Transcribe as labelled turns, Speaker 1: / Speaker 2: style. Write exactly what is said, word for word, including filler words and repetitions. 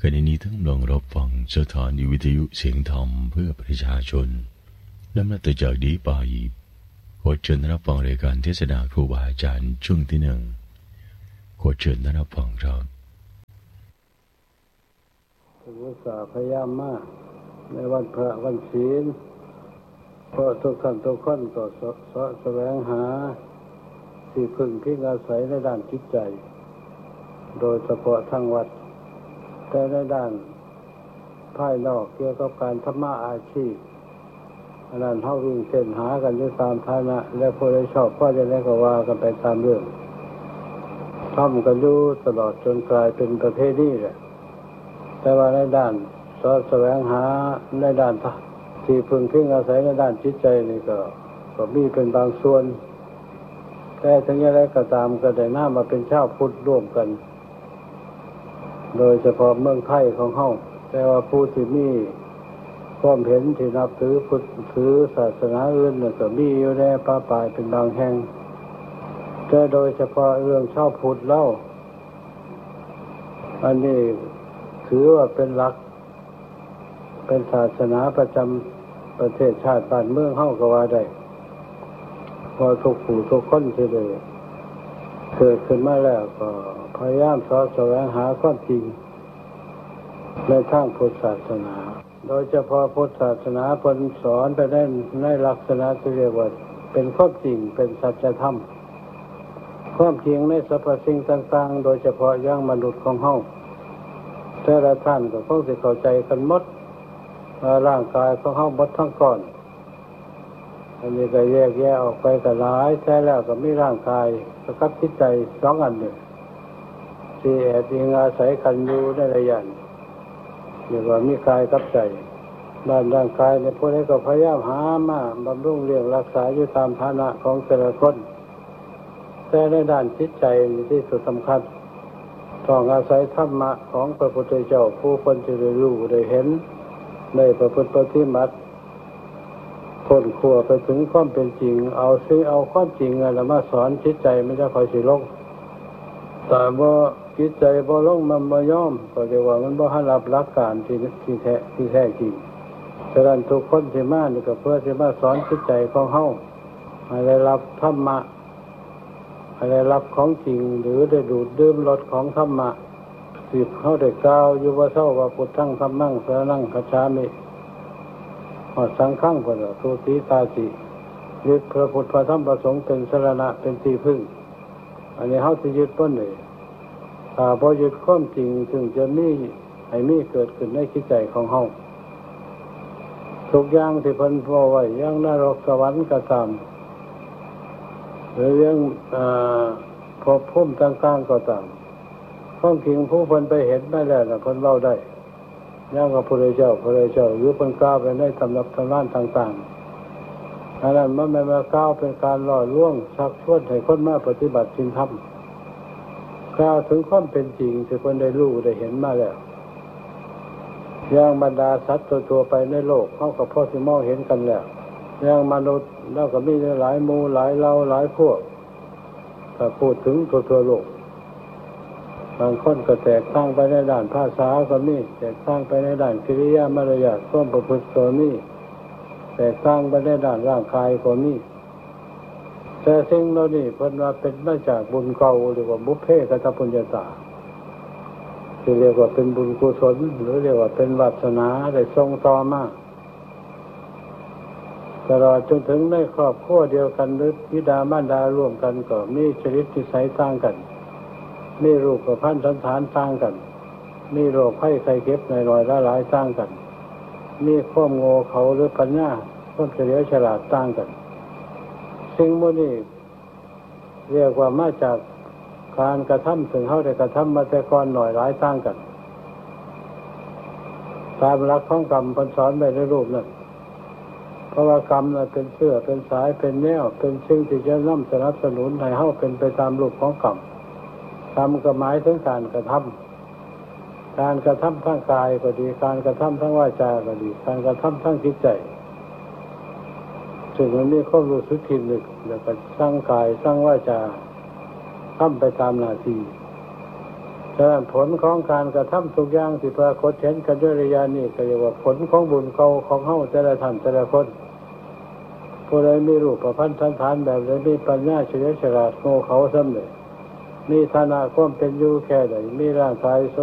Speaker 1: ขณะนี้ทั้งลองรับฟังสถานีวิทยุเสียงธรรมเพื่อประชาชนและนับจากนี้ไปขอเชิญรับฟังรายการเทศนาครูบาอาจารย์ช่วงที่หนึ่งขอเชิญรับฟังครับ
Speaker 2: อุตส่าห์พยายามมากในวันพระวันศีลเพราะทุกท่านทุกคนก็สะแสวงหาที่พึ่งพิงอาศัยในด้านจิตใจโดยเฉพาะทางวัดแต่ในด้านภายนอกเกี่ยวกับการทำมาอาชีพอันนั้นเฮาวิ่งเส้นหากันอยู่ตามฐานะและผู้ใดชอบก็จะได้ก็ว่ากันไปตามเรื่องทำกันอยู่ตลอดจนกลายเป็นประเพณีแหละแต่ว่าในด้านสะแสวงหาในด้านที่พึ่งพิงอาศัยในด้านจิตใจนี่ก็ก็มีเป็นบางส่วนแต่ถึงอย่างไรก็ตามก็ได้นำมาเป็นชาวพุทธร่วมกันโดยเฉพาะเมืองไทยของเฮาแต่ว่าผู้ที่มีความเห็นที่นับถือพุทธถือศาสนาอื่นก็มีอยู่ในป่าปลายเป็นบางแห่งแต่โดยเฉพาะเรื่องชาวพุทธเล่าอันนี้ถือว่าเป็นหลักเป็นศาสนาประจำประเทศชาติบ้านเมืองเฮาก็ว่าได้พอทุกผู้ทุกคนสิได้เกิดขึ้นมาแล้วก็พยายามสอดแสวงหาความจริงในทางพุทธศาสนาโดยเฉพาะพุทธศาสนาเพิ่นสอนไปในในลักษณะที่เรียกว่าเป็นความจริงเป็นสัจธรรมความจริงในสรรพสิ่งต่างๆโดยเฉพาะอย่างมนุษย์ของเฮาแต่ละท่านก็คงสิเข้าใจกันหมดว่าร่างกายของเฮาหมดทั้งก้อนอันนี้ก็แยกแยะออกไปก็หลายแท้แล้วก็มีร่างกายกับจิตใจสองอันนี่ที่แอบอิงอาศัยกันอยู่ในระยะเรียกว่ามีกายกับใจด้านร่างกายในพวกนี้ก็พยายามหามาบำรุงเลี้ยงรักษาอยู่ตามฐานะของแต่ละคนแต่ในด้านจิตใจที่สุดสำคัญต้องอาศัยธรรมะของพระพุทธเจ้าผู้คนจะได้รู้ได้เห็นได้ประพฤติปฏิบัติพ้นขั้วไปถึงความเป็นจริงเอาซื้อเอาความจริงอะไรมาสอนจิตใจไม่จะคอยสิลงแต่ว่าจิตใจบ่ลงมันบ่ยอมก็เรียกว่ามันบ่รับหลักการที่ที่แท้ที่แท้จริงฉะนั้นทุกคนที่มานี่ก็เพื่อที่มาสอนจิตใจของเฮาให้ได้รับธรรมะให้ได้รับของจริงหรือได้ดูดดื่มรสของธรรมะที่เฮาได้กล่าวอยู่ว่าเท่าว่าพุทธังธัมมังสรณังคัจฉามิฮอดสังฆังพุ่นน่ะทุติตาติยึดพระพุทธพระธรรมพระสงฆ์เป็นสรณะเป็นที่พึ่งอันนี้เฮาสิยึดต้นนี่ถ้าบ่ยึดความจริงถึงจะมีให้มีเกิดขึ้นในจิตใจของเฮาทุกอย่างที่เพิ่นว่าไว้อย่างนรกสวรรค์ก็ตามหรือเรื่องอ่าภพภูมิต่างๆก็ตามความจริงผู้เพิ่นไปเห็นมาแล้วน่ะเพิ่นเว้าได้อย่างกับพระพุทธเจ้าพระพุทธเจ้าหรือเพิ่นกล่าวไปในตำรับตำนานต่างๆอันนั้นมันไม่มากล่าวเป็นการล่อลวงชักชวนให้คนมาปฏิบัติศีลธรรมกล่าวถึงความเป็นจริงที่คนได้รู้ได้เห็นมาแล้วอย่างบรรดาสัตว์ตัวๆไปในโลกเขากับพ่อสิมองเห็นกันแล้วอย่างมนุษย์แล้วก็มีหลายหมู่หลายเหล่าหลายพวกถ้าพูดถึงทั่วๆโลกบางคนก็แตกต่างไปในด้านภาษาก็มีแตกต่างไปในด้านกิริยามารยาทความประพฤติก็มีแตกต่างไปในด้านร่างกายก็มีแต่สิ่งเหล่านี้เพิ่นว่าเป็นมาจากบุญเก่าหรือว่าบุพเพกตปุญญาตาที่เรียกว่าเป็นบุญกุศลหรือเรียกว่าเป็นวาสนาได้ส่งต่อมาตลอดจนถึงในครอบครัวเดียวกันหรือบิดามารดาร่วมกันก็มีชีวิตนิสัยต่างกันมีรูปพรรณสันฐานต่างกันมีโรคภัยไข้เจ็บน้อยๆหลายๆต่างกันมีความโง่เขลาหรือปัญญาความเฉลียวฉลาดต่างกันสิ่งพวกนี้เรียกว่ามาจากการกระทำถึงเฮาได้กระทำมาแต่ก่อนหน่อยหลายต่างกันตามหลักของกรรมเพิ่นสอนไว้ในรูปนั้นเพราะว่ากรรมน่ะเป็นเชื้อเป็นสายเป็นแนวเป็นสิ่งที่จะนำสนับสนุนให้เฮาเป็นไปตามรูปของกรรมกรรมก็หมายถึงการกระทำการกระทำทางกายก็ดีการกระทำทางวาจาก็ดีการกระทำทางจิตใจซึ่งมันมีความรู้สึกคิดนึกแล้วก็สร้างกายสร้างวาจาทำไปตามหน้าที่ ฉฉะนั้นผลของการกระทำทุกอย่างที่ปรากฏเห็นกันด้วยระยะนี้ก็เรียกว่าผลของบุญเก่าของเฮาแต่ละท่านแต่ละคนผู้ใดมีรูปประพันธ์สันฐานแบบใดมีปัญญาเฉลียวฉลาดโง่เขาซ้ำเลยมีฐานะความเป็นอยู่แค่ใดมีร่างกาย